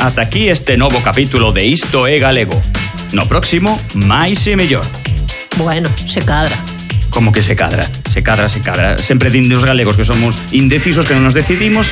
ata aquí este novo capítulo de Isto é Galego. No próximo, máis e mellor. Bueno, se cadra. Como que se cadra? Se cadra. Sempre din os galegos que somos indecisos, que non nos decidimos,